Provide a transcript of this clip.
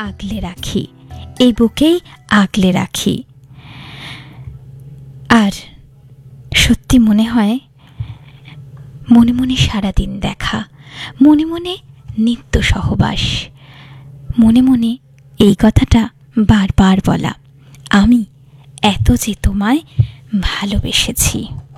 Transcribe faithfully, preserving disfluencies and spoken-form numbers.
আগলে রাখি, এই বুকেই আগলে রাখি। আর সত্যি মনে হয় মনে মনে সারাদিন দেখা, মনে মনে নিত্য সহবাস, মনে মনে এই কথাটা বারবার বলা, আমি এত যে তোমায় ভালোবেসেছি।